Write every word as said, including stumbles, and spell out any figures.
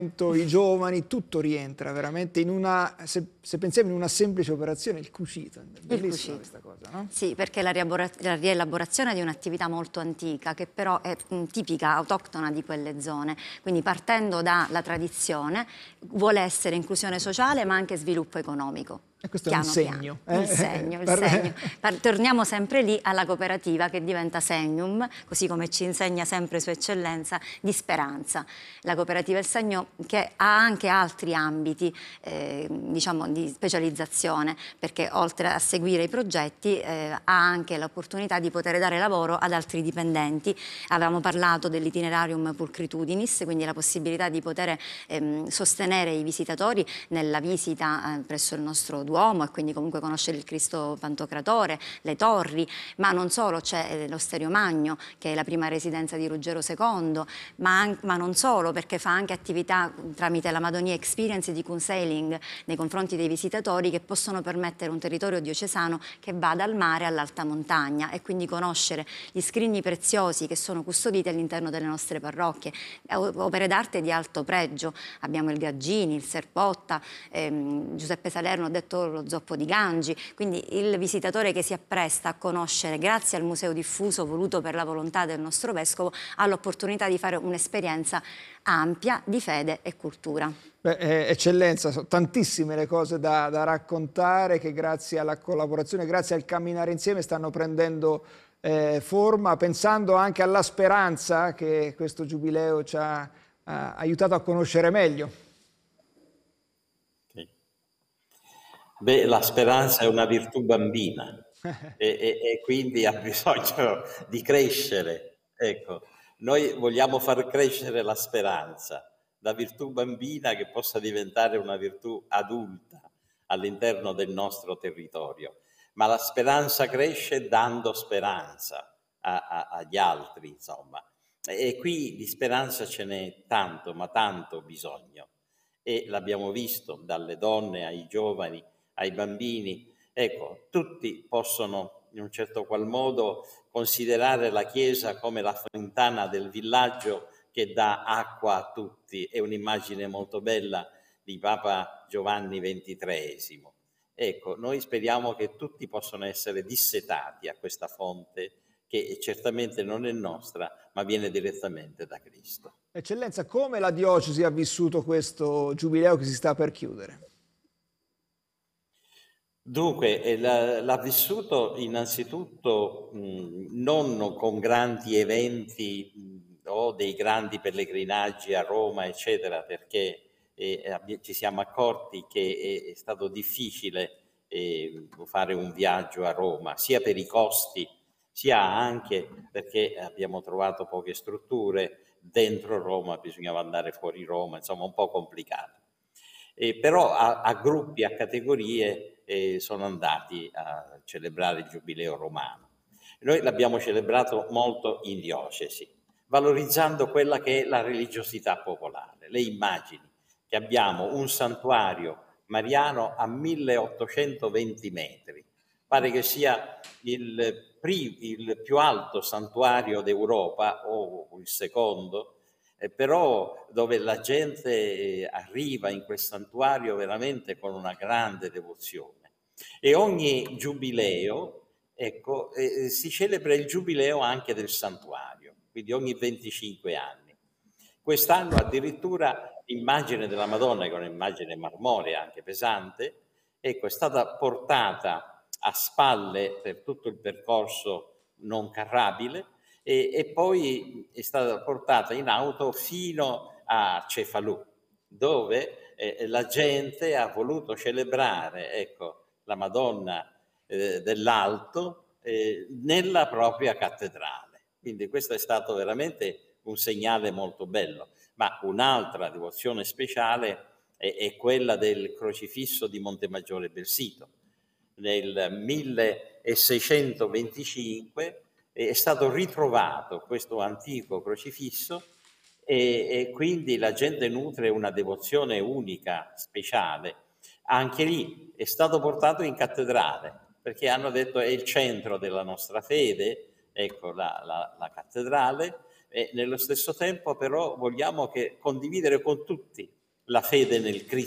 i giovani, tutto rientra veramente in una, se, se pensiamo in una semplice operazione, il cucito. È bellissima questa cosa, no? Sì, perché la, la rielaborazione di un'attività molto antica, che però è mh, tipica, autoctona di quelle zone. Quindi partendo dalla tradizione, vuole essere inclusione sociale ma anche sviluppo economico. E questo Piano, è un segno. piano. Eh? Il segno, il segno. Torniamo sempre lì alla cooperativa che diventa segnum, così come ci insegna sempre Sua Eccellenza, di speranza. La cooperativa è il segno che ha anche altri ambiti eh, diciamo, di specializzazione, perché oltre a seguire i progetti eh, ha anche l'opportunità di poter dare lavoro ad altri dipendenti. Avevamo parlato dell'itinerarium pulcritudinis, quindi la possibilità di poter ehm, sostenere i visitatori nella visita eh, presso il nostro Duomo e quindi comunque conoscere il Cristo Pantocratore, le torri, ma non solo, c'è l'Osterio Magno che è la prima residenza di Ruggero secondo, ma, ma non solo, perché fa anche attività tramite la Madonia Experience di counseling nei confronti dei visitatori che possono permettere un territorio diocesano che va dal mare all'alta montagna e quindi conoscere gli scrigni preziosi che sono custoditi all'interno delle nostre parrocchie, opere d'arte di alto pregio. Abbiamo il Gaggini, il Serpotta, ehm, Giuseppe Salerno ha detto lo zoppo di Gangi, quindi il visitatore che si appresta a conoscere grazie al museo diffuso voluto per la volontà del nostro vescovo ha l'opportunità di fare un'esperienza ampia di fede e cultura. Beh, eh, eccellenza, sono tantissime le cose da, da raccontare che grazie alla collaborazione, grazie al camminare insieme stanno prendendo eh, forma, pensando anche alla speranza che questo giubileo ci ha, ha aiutato a conoscere meglio. Sì. Beh, la speranza è una virtù bambina e, e, e quindi ha bisogno di crescere. Ecco, noi vogliamo far crescere la speranza, da virtù bambina che possa diventare una virtù adulta all'interno del nostro territorio. Ma la speranza cresce dando speranza a, a, agli altri, insomma. E, e qui di speranza ce n'è tanto, ma tanto bisogno. E l'abbiamo visto dalle donne ai giovani, ai bambini. Ecco, tutti possono in un certo qual modo considerare la Chiesa come la fontana del villaggio che dà acqua a tutti. È un'immagine molto bella di Papa Giovanni ventitreesimo. Ecco, noi speriamo che tutti possano essere dissetati a questa fonte che certamente non è nostra, ma viene direttamente da Cristo. Eccellenza, come la diocesi ha vissuto questo giubileo che si sta per chiudere? Dunque, l'ha vissuto innanzitutto mh, non con grandi eventi mh, o dei grandi pellegrinaggi a Roma, eccetera, perché eh, ci siamo accorti che è, è stato difficile eh, fare un viaggio a Roma, sia per i costi, sia anche perché abbiamo trovato poche strutture, dentro Roma bisognava andare fuori Roma, insomma un po' complicato. Eh, però a, a gruppi, a categorie eh, sono andati a celebrare il Giubileo romano. Noi l'abbiamo celebrato molto in diocesi, valorizzando quella che è la religiosità popolare. Lei immagini che abbiamo un santuario mariano a milleottocentoventi metri, pare che sia il, il più alto santuario d'Europa o il secondo, eh, però dove la gente eh, arriva in quel santuario veramente con una grande devozione. E ogni giubileo, ecco, eh, si celebra il giubileo anche del santuario, quindi ogni venticinque anni. Quest'anno addirittura l'immagine della Madonna, che è un'immagine marmorea, anche pesante, ecco, è stata portata a spalle per tutto il percorso non carrabile e, e poi è stata portata in auto fino a Cefalù, dove eh, la gente ha voluto celebrare, ecco, la Madonna eh, dell'Alto eh, nella propria cattedrale. Quindi questo è stato veramente un segnale molto bello. Ma un'altra devozione speciale è, è quella del crocifisso di Montemaggiore Belsito. Nel milleseicentoventicinque è stato ritrovato questo antico crocifisso e, e quindi la gente nutre una devozione unica, speciale. Anche lì è stato portato in cattedrale, perché hanno detto è il centro della nostra fede, ecco la, la, la cattedrale, e nello stesso tempo però vogliamo che condividere con tutti la fede nel Cristo